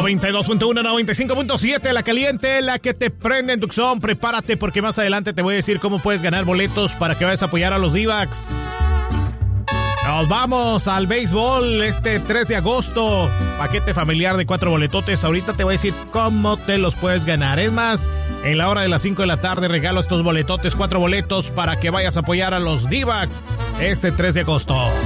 92.1, 95.7, la caliente, la que te prende en Tucson. Prepárate porque más adelante te voy a decir cómo puedes ganar boletos para que vayas a apoyar a los D-backs. Nos vamos al béisbol este 3 de agosto. Paquete familiar de 4 boletotes. Ahorita te voy a decir cómo te los puedes ganar. Es más, en la hora de las 5 de la tarde regalo estos boletotes, 4 boletos para que vayas a apoyar a los D-backs este 3 de agosto.